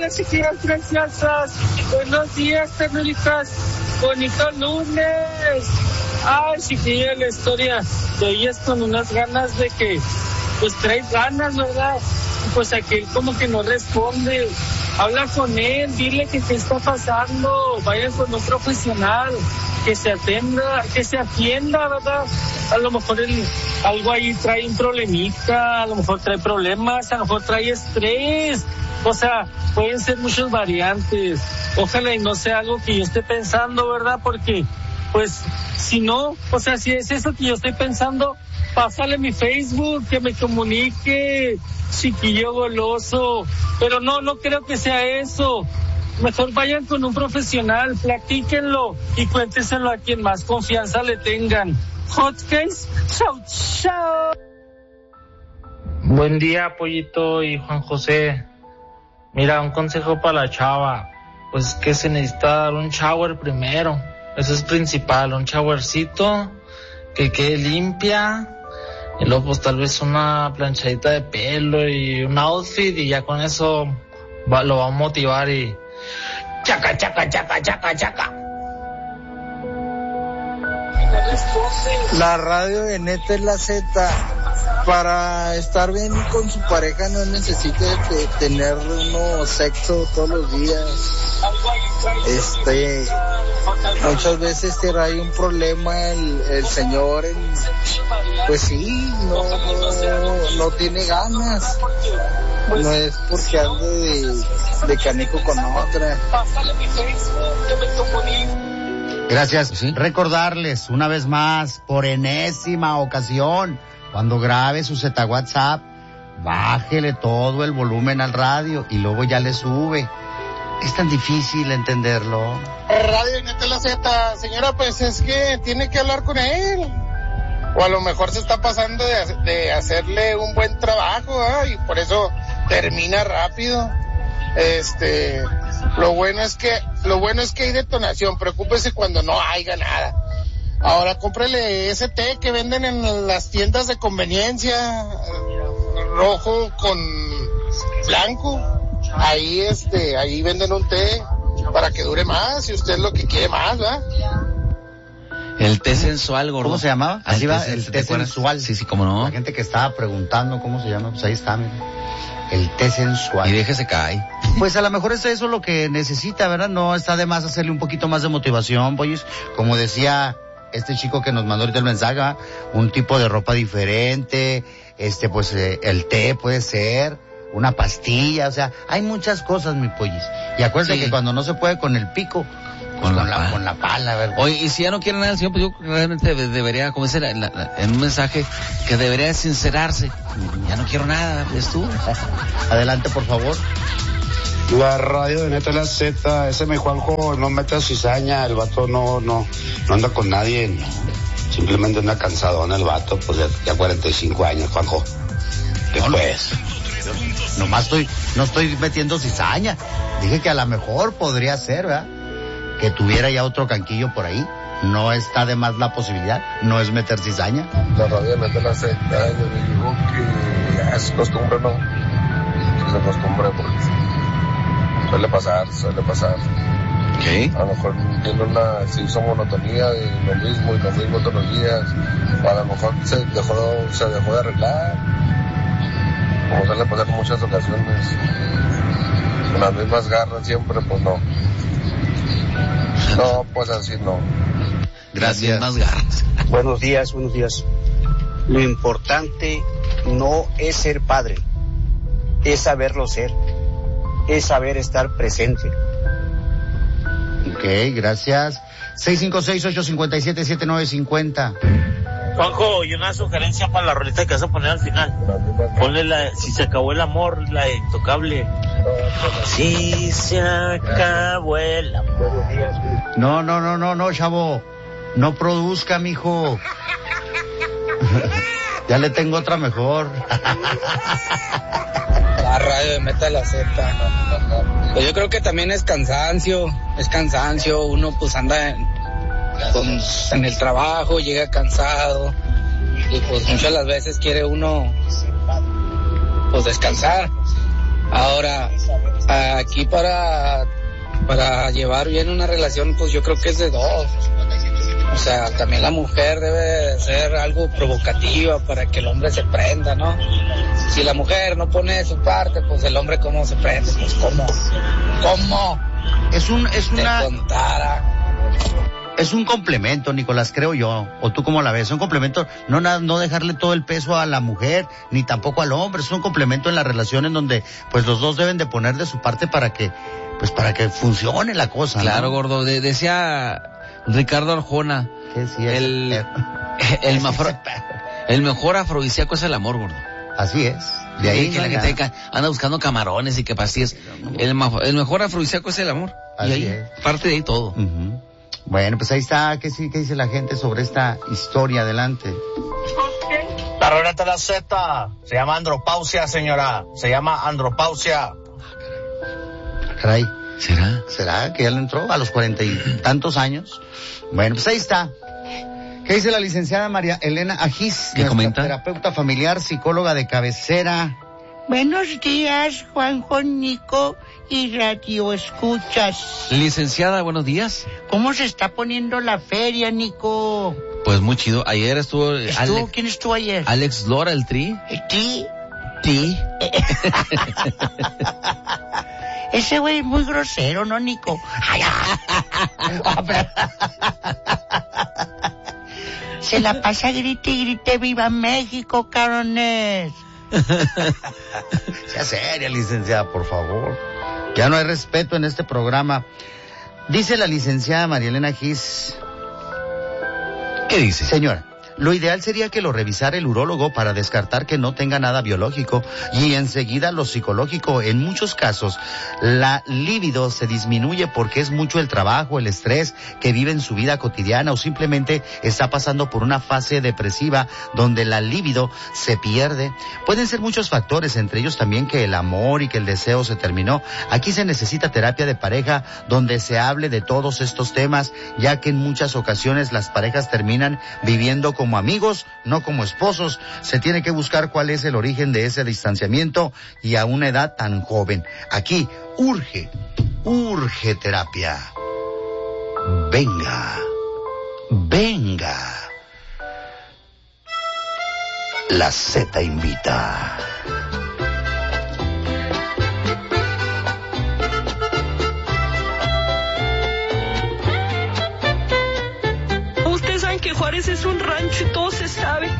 Hola, chiquillas preciosas. Buenos días, ternuritas. Bonito lunes. Ay, chiquilla, la historia de hoy es con unas ganas de que, pues traes ganas, ¿verdad? Pues aquel como que no responde. Habla con él, dile que qué está pasando. Vayan con un profesional que se atienda, ¿verdad? A lo mejor algo ahí trae un problemita, a lo mejor trae problemas, a lo mejor trae estrés. O sea, pueden ser muchas variantes. Ojalá y no sea algo que yo esté pensando, ¿verdad? Porque, pues, si no, o sea, si es eso que yo estoy pensando, pásale mi Facebook, que me comunique, chiquillo goloso. Pero no creo que sea eso. Mejor vayan con un profesional, platíquenlo y cuéntenselo a quien más confianza le tengan. Hotcakes, chau. Buen día, Pollito y Juan José. Mira, un consejo para la chava. Pues que se necesita dar un shower primero. Eso es principal, un showercito que quede limpia. Y luego pues tal vez una planchadita de pelo y un outfit y ya con eso lo va a motivar y... ¡Chaca! La radio de Neta es la Z. Para estar bien con su pareja no necesita tener uno sexo todos los días. Muchas veces hay un problema el señor, pues sí, no tiene ganas. No es porque ande de canico con otra. Gracias. ¿Sí? Recordarles una vez más, por enésima ocasión, cuando grabe su Z WhatsApp, bájele todo el volumen al radio y luego ya le sube. Es tan difícil entenderlo. Radio Neta la Z, señora, pues es que tiene que hablar con él. O a lo mejor se está pasando de hacerle un buen trabajo, ¿eh? Y por eso termina rápido. Lo bueno es que hay detonación. Preocúpese cuando no haya nada. Ahora cómprele ese té que venden en las tiendas de conveniencia, rojo con blanco. Ahí venden un té para que dure más, si usted es lo que quiere más, ¿verdad? El té sensual, gordo. ¿Cómo se llamaba? Así va, el té sensual. Sí, cómo no. La gente que estaba preguntando cómo se llama, pues ahí está, mira. El té sensual. Y déjese caer. Pues a lo mejor es eso lo que necesita, ¿verdad? No está de más hacerle un poquito más de motivación, pues, como decía este chico que nos mandó ahorita el mensaje, ¿verdad? Un tipo de ropa diferente, pues el té puede ser, una pastilla, o sea, hay muchas cosas, mi pollis. Y acuérdate que cuando no se puede con el pico, con la pala, ¿verdad? Oye, y si ya no quiere nada, señor, pues yo realmente debería, como decir, en un mensaje, que debería sincerarse. Ya no quiero nada, ¿ves tú? Adelante, por favor. La radio de Neta la Z, ese mi Juanjo no mete cizaña, el vato no anda con nadie, simplemente anda cansadón el vato, pues ya 45 años, Juanjo. Después. No estoy metiendo cizaña. Dije que a lo mejor podría ser, ¿verdad? Que tuviera ya otro canquillo por ahí. No está de más la posibilidad, no es meter cizaña. La radio de Neta la Z, yo digo que ya es costumbre, ¿no? Que se acostumbre porque suele pasar. ¿Qué? A lo mejor se hizo monotonía de lo mismo todos los días. O a lo mejor se dejó de arreglar. Como suele pasar en muchas ocasiones. Con las mismas garras siempre, pues no. No, pues así no. Gracias. Más garras. Buenos días. Lo importante no es ser padre, es saberlo ser, es saber estar presente. Ok, gracias. 656-857-7950. Juanjo, y una sugerencia para la rolita que vas a poner al final. Ponle si se acabó el amor, la intocable. Si se acabó el amor. No, chavo. No produzca, mijo. Ya le tengo otra mejor. La radio de Meta la Z. Pues yo creo que también es cansancio. Uno pues anda en el trabajo, llega cansado. Y pues muchas de las veces quiere uno pues descansar. Ahora, aquí para llevar bien una relación, pues yo creo que es de dos. O sea, también la mujer debe ser algo provocativa para que el hombre se prenda, ¿no? Si la mujer no pone su parte, pues el hombre ¿cómo se prende? Pues ¿cómo? Es una... contara. Es un complemento, Nicolás, creo yo. ¿O tú cómo la ves? Es un complemento, no dejarle todo el peso a la mujer, ni tampoco al hombre. Es un complemento en la relación en donde, pues, los dos deben de poner de su parte para que funcione la cosa, ¿no? Claro, gordo. Decía Ricardo Arjona. ¿Qué decía? El mejor afrodisíaco es el amor, gordo. Así es. De ahí que la gente anda buscando camarones y que pastillas. El mejor afrodisíaco es el amor. Así y ahí es. parte de ahí todo. Uh-huh. Bueno, pues ahí está. ¿Qué dice la gente sobre esta historia? Adelante. La ruleta de la Z se llama andropausia, señora. Se llama andropausia. Caray. ¿Será que ya le entró a los 40 y tantos años? Bueno, pues ahí está. ¿Qué dice la licenciada María Elena Ajís? ¿Qué comenta? Terapeuta familiar, psicóloga de cabecera. Buenos días, Juanjo, Nico y Radio Escuchas. Licenciada, buenos días. ¿Cómo se está poniendo la feria, Nico? Pues muy chido. Ayer estuvo... ¿Quién estuvo ayer? Alex Lora, el Tri. ¿El Tri? Sí. Ese güey es muy grosero, ¿no, Nico? Se la pasa grite y grite, ¡viva México, cabrones! Sea seria, licenciada, por favor. Ya no hay respeto en este programa. Dice la licenciada María Elena Gis. ¿Qué dice? Señora, lo ideal sería que lo revisara el urólogo para descartar que no tenga nada biológico y enseguida lo psicológico. En muchos casos, la libido se disminuye porque es mucho el trabajo, el estrés que vive en su vida cotidiana o simplemente está pasando por una fase depresiva donde la libido se pierde. Pueden ser muchos factores, entre ellos también que el amor y que el deseo se terminó. Aquí se necesita terapia de pareja donde se hable de todos estos temas, ya que en muchas ocasiones las parejas terminan viviendo como amigos, no como esposos. Se tiene que buscar cuál es el origen de ese distanciamiento y a una edad tan joven. Aquí urge terapia. Venga. La Z invita. Que Juárez es un rancho y todo se sabe.